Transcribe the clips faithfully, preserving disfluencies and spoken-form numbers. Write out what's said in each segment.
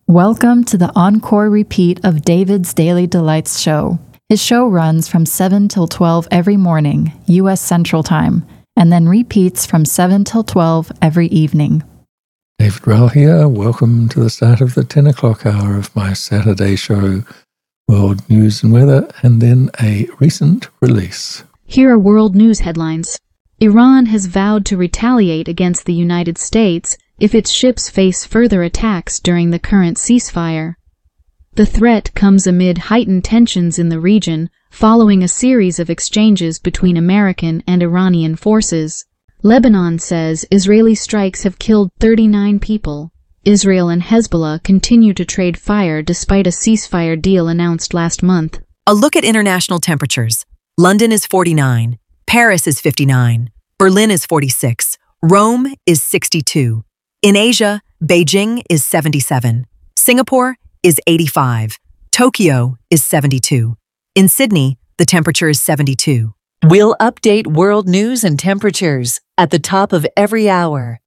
Welcome to the encore repeat of David's Daily Delights show. His show runs from seven till twelve every morning, U S Central Time, and then repeats from seven till twelve every evening. David Rowell here. Welcome to the start of the ten o'clock hour of my Saturday show, World News and Weather, and then a recent release. Here are world news headlines. Iran has vowed to retaliate against the United States if its ships face further attacks during the current ceasefire. The threat comes amid heightened tensions in the region following a series of exchanges between American and Iranian forces. Lebanon says Israeli strikes have killed thirty-nine people. Israel and Hezbollah continue to trade fire despite a ceasefire deal announced last month. A look at international temperatures. London is forty-nine, Paris is fifty-nine, Berlin is forty-six, Rome is sixty-two. In Asia, Beijing is seventy-seven, Singapore is eighty-five, Tokyo is seventy-two. In Sydney, the temperature is seventy-two. We'll update world news and temperatures at the top of every hour.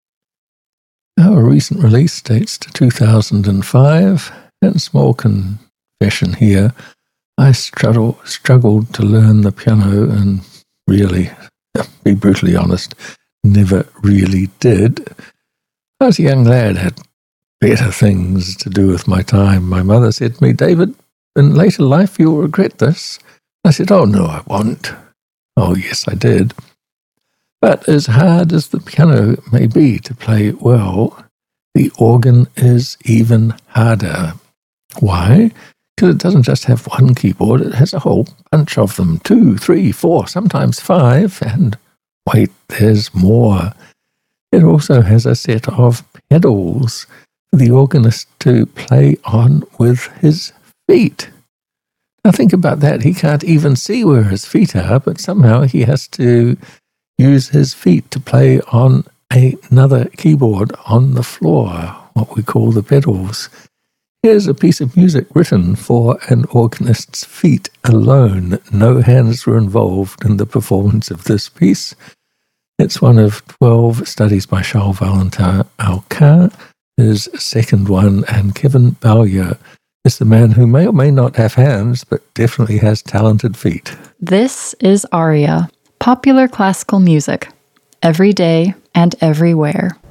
Our recent release dates to two thousand five, and small confession here, I struggle, struggled to learn the piano and really, to be brutally honest, never really did. I was a young lad, had better things to do with my time. My mother said to me, "David, in later life you'll regret this." I said, "Oh, no, I won't." Oh, yes, I did. But as hard as the piano may be to play well, the organ is even harder. Why? Because it doesn't just have one keyboard, it has a whole bunch of them. Two, three, four, sometimes five, and wait, there's more. It also has a set of pedals for the organist to play on with his feet. Now think about that. He can't even see where his feet are, but somehow he has to use his feet to play on another keyboard on the floor, what we call the pedals. Here's a piece of music written for an organist's feet alone. No hands were involved in the performance of this piece. It's one of twelve studies by Charles Valentin Alcan, his second one, and Kevin Bowyer is the man who may or may not have hands, but definitely has talented feet. This is Aria, popular classical music, every day and everywhere.